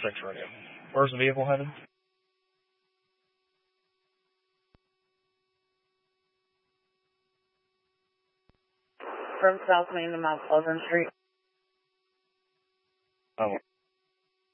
6 radio. Where's the vehicle headed? From South Main to Mount Pleasant Street. Oh.